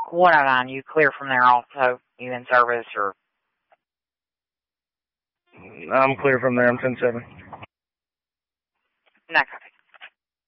109, you clear from there also? You in service or? I'm clear from there. I'm 10-7. Next.